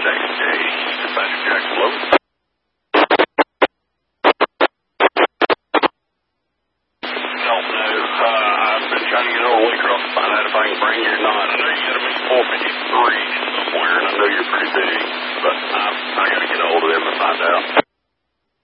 Jackson J. Dispatcher Jackson Low. Don't know. I've been trying to get over Waycross to find out if I can bring you or not. I know you got to be 453 somewhere, and I know you're pretty big, but I got to get a hold of them and find out.